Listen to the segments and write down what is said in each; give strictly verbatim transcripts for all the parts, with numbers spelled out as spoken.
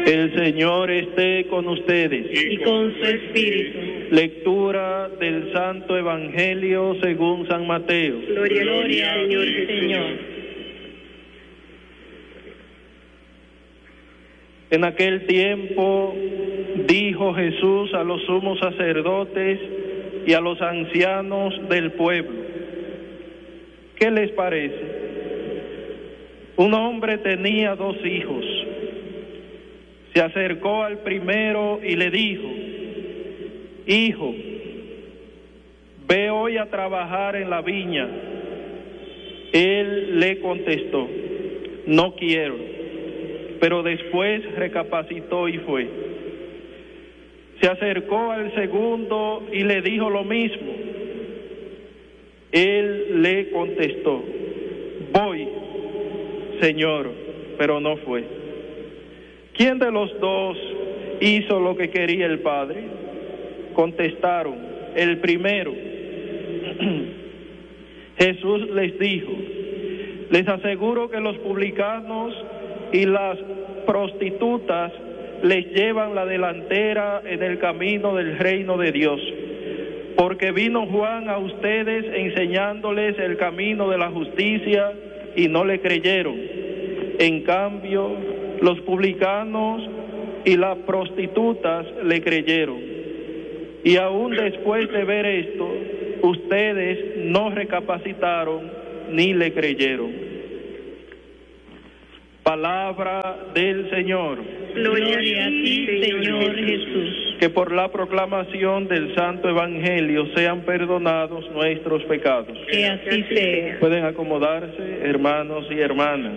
El Señor esté con ustedes. Y con su espíritu. Lectura del Santo Evangelio según San Mateo. Gloria, Gloria al Señor, Señor. En aquel tiempo dijo Jesús a los sumos sacerdotes y a los ancianos del pueblo: ¿qué les parece? Un hombre tenía dos hijos. Se acercó al primero y le dijo: Hijo, ve hoy a trabajar en la viña. Él le contestó: No quiero. Pero después recapacitó y fue. Se acercó al segundo y le dijo lo mismo. Él le contestó: Voy, Señor, pero no fue. ¿Quién de los dos hizo lo que quería el Padre? Contestaron: el primero. Jesús les dijo: les aseguro que los publicanos y las prostitutas les llevan la delantera en el camino del reino de Dios, porque vino Juan a ustedes enseñándoles el camino de la justicia y no le creyeron. En cambio, los publicanos y las prostitutas le creyeron. Y aún después de ver esto, ustedes no recapacitaron ni le creyeron. Palabra del Señor. Gloria a ti, Señor Jesús. Que por la proclamación del Santo Evangelio sean perdonados nuestros pecados. Que así sea. Pueden acomodarse, hermanos y hermanas.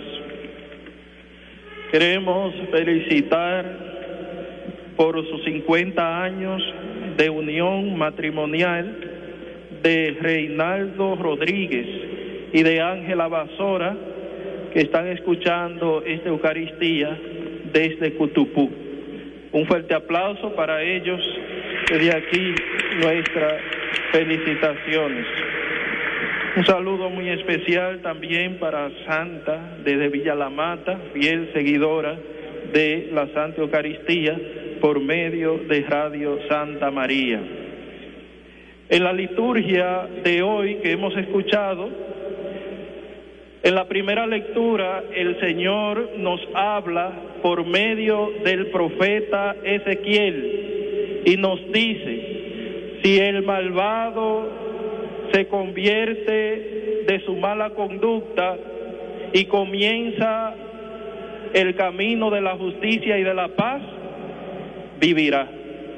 Queremos felicitar por sus cincuenta años de unión matrimonial de Reinaldo Rodríguez y de Ángela Basora, que están escuchando esta Eucaristía desde Cutupú. Un fuerte aplauso para ellos. Desde aquí nuestras felicitaciones. Un saludo muy especial también para Santa desde Villa La Mata, fiel seguidora de la Santa Eucaristía por medio de Radio Santa María. En la liturgia de hoy que hemos escuchado, en la primera lectura el Señor nos habla por medio del profeta Ezequiel y nos dice: si el malvado se convierte de su mala conducta y comienza el camino de la justicia y de la paz, vivirá.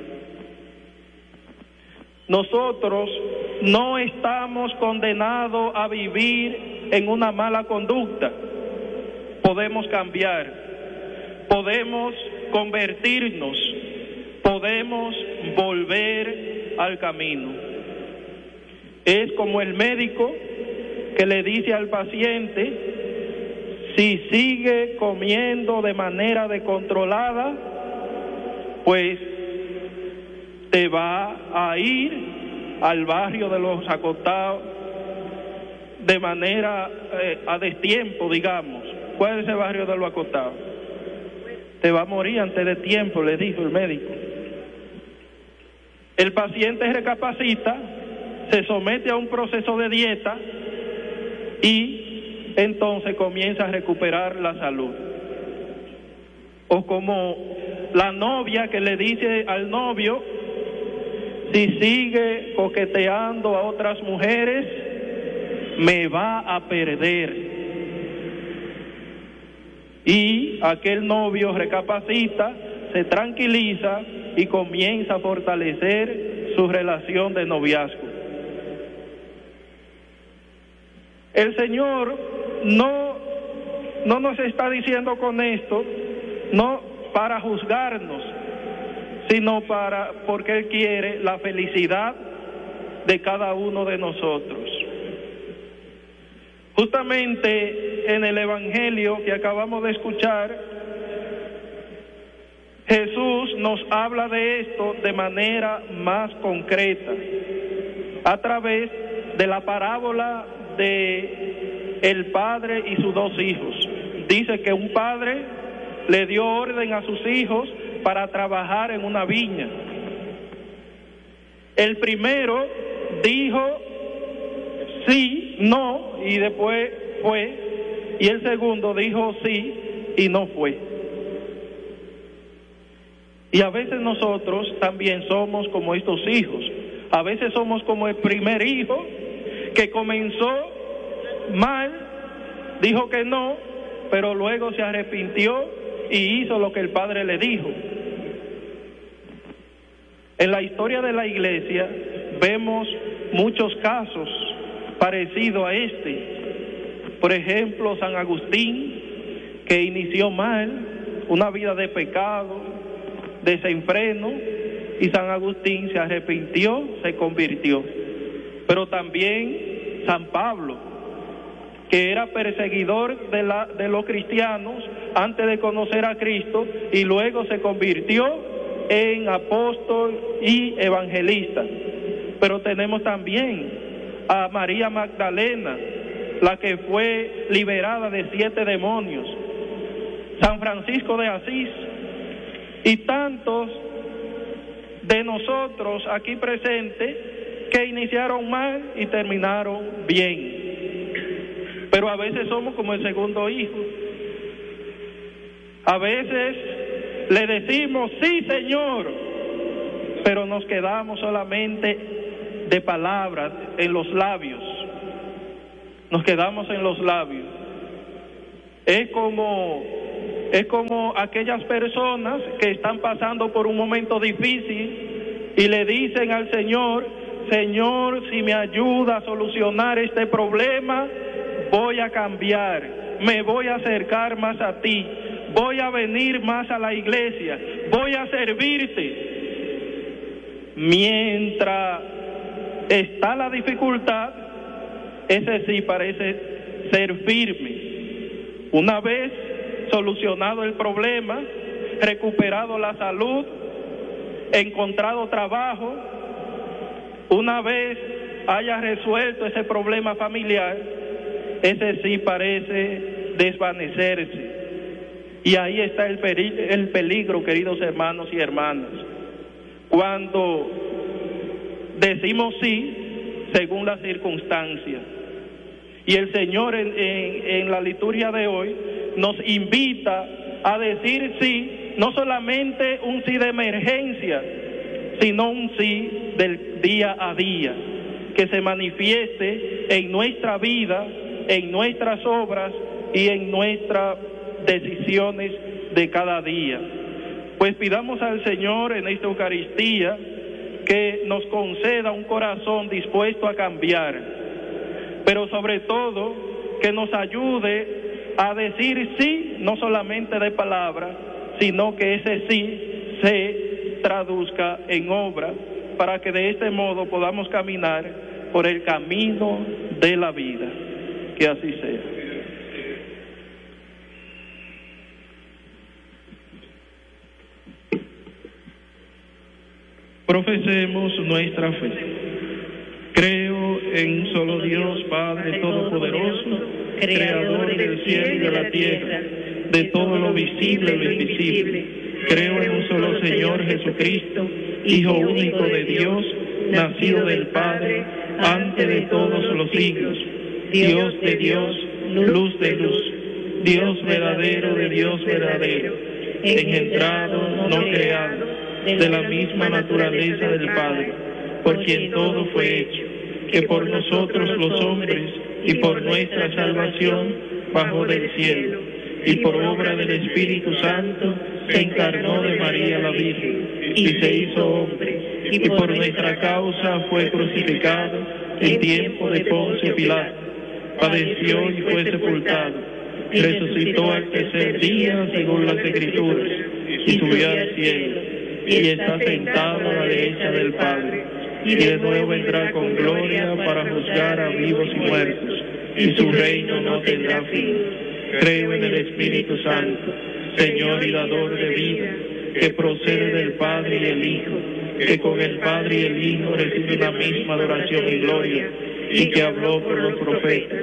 Nosotros no estamos condenados a vivir en una mala conducta. Podemos cambiar, podemos convertirnos, podemos volver al camino. Es como el médico que le dice al paciente: si sigue comiendo de manera descontrolada, pues te va a ir al barrio de los acotados de manera eh, a destiempo, digamos. ¿Cuál es ese barrio de los acotados? Te va a morir antes de tiempo, le dijo el médico. El paciente recapacita, se somete a un proceso de dieta y entonces comienza a recuperar la salud. O como la novia que le dice al novio: si sigue coqueteando a otras mujeres, me va a perder. Y aquel novio recapacita, se tranquiliza y comienza a fortalecer su relación de noviazgo. El Señor no, no nos está diciendo con esto, no para juzgarnos, sino para, porque Él quiere la felicidad de cada uno de nosotros. Justamente en el Evangelio que acabamos de escuchar, Jesús nos habla de esto de manera más concreta, a través de la parábola de el padre y sus dos hijos. Dice que un padre le dio orden a sus hijos para trabajar en una viña. El primero dijo sí, no, y después fue, y el segundo dijo sí y no fue. Y a veces nosotros también somos como estos hijos. A veces somos como el primer hijo que comenzó mal, dijo que no, pero luego se arrepintió y hizo lo que el padre le dijo. En la historia de la iglesia vemos muchos casos parecidos a este. Por ejemplo, San Agustín, que inició mal, una vida de pecado, desenfreno, y San Agustín se arrepintió, se convirtió. Pero también San Pablo, que era perseguidor de, la, de los cristianos antes de conocer a Cristo, y luego se convirtió en apóstol y evangelista. Pero tenemos también a María Magdalena, la que fue liberada de siete demonios, San Francisco de Asís, y tantos de nosotros aquí presentes que iniciaron mal y terminaron bien. Pero a veces somos como el segundo hijo. A veces le decimos sí, Señor, pero nos quedamos solamente de palabras en los labios. Nos quedamos en los labios. Es como Es como aquellas personas que están pasando por un momento difícil y le dicen al Señor: Señor, si me ayuda a solucionar este problema, voy a cambiar, me voy a acercar más a ti, voy a venir más a la iglesia, voy a servirte. Mientras está la dificultad, ese sí parece ser firme. Una vez solucionado el problema, recuperado la salud, encontrado trabajo, una vez haya resuelto ese problema familiar, ese sí parece desvanecerse. Y ahí está el, peri- el peligro, queridos hermanos y hermanas, cuando decimos sí según las circunstancias. Y el Señor en, en, en la liturgia de hoy nos invita a decir sí, no solamente un sí de emergencia, sino un sí del día a día, que se manifieste en nuestra vida, en nuestras obras y en nuestras decisiones de cada día. Pues pidamos al Señor en esta Eucaristía que nos conceda un corazón dispuesto a cambiar, pero sobre todo que nos ayude a decir sí, no solamente de palabra, sino que ese sí se traduzca en obra, para que de este modo podamos caminar por el camino de la vida. Que así sea. Profesemos nuestra fe. Creo en un solo Dios, Padre Todopoderoso, Creador del cielo y de la tierra, de todo lo visible y lo invisible. Creo en un solo Señor Jesucristo, Hijo único de Dios, nacido del Padre, antes de todos los siglos, Dios de Dios, luz de luz, Dios verdadero de Dios verdadero, engendrado, no creado, de la misma naturaleza del Padre, por quien todo fue hecho, que por nosotros los hombres y por nuestra salvación bajó del cielo, y por obra del Espíritu Santo se encarnó de María la Virgen y se hizo hombre, y por nuestra causa fue crucificado en tiempo de Poncio Pilato, padeció y fue sepultado, resucitó al tercer día según las Escrituras, y subió al cielo, y está sentado a la derecha del Padre, y de nuevo vendrá con gloria para juzgar a vivos y muertos, y su reino no tendrá fin. Creo en el Espíritu Santo, Señor y dador de vida, que procede del Padre y el Hijo, que con el Padre y el Hijo recibe la misma adoración y gloria, y que habló por los profetas.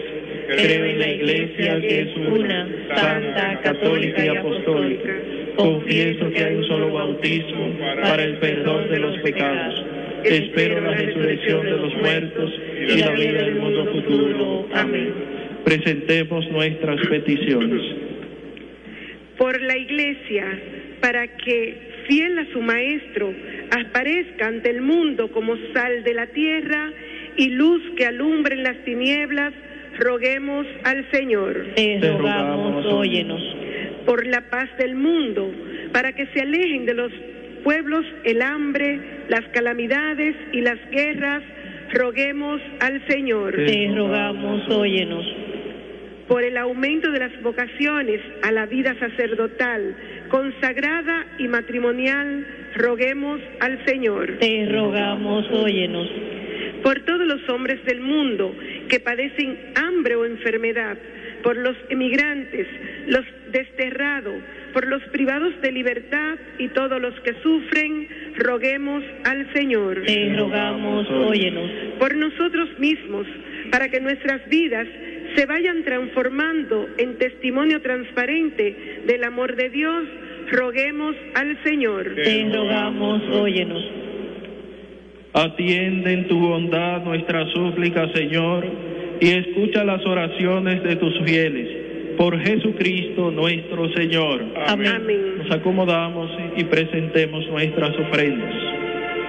Creo en la Iglesia que es una, santa, católica y apostólica. Confieso que hay un solo bautismo para el perdón de los pecados. Espero la resurrección de los muertos y la vida del mundo futuro. Amén. Presentemos nuestras peticiones. Por la Iglesia, para que, fiel a su Maestro, aparezca ante el mundo como sal de la tierra y luz que alumbre en las tinieblas, roguemos al Señor. Te rogamos, óyenos. Por la paz del mundo, para que se alejen de los pueblos el hambre, las calamidades y las guerras, roguemos al Señor. Te rogamos, óyenos. Por el aumento de las vocaciones a la vida sacerdotal, consagrada y matrimonial, roguemos al Señor. Te rogamos, óyenos. Por todos los hombres del mundo que padecen hambre o enfermedad, por los emigrantes, los desterrados, por los privados de libertad y todos los que sufren, roguemos al Señor. Te rogamos, óyenos. Por nosotros mismos, para que nuestras vidas se vayan transformando en testimonio transparente del amor de Dios, roguemos al Señor. Te rogamos, óyenos. Atiende en tu bondad nuestra súplica, Señor, y escucha las oraciones de tus fieles. Por Jesucristo nuestro Señor. Amén. Amén. Nos acomodamos y presentemos nuestras ofrendas.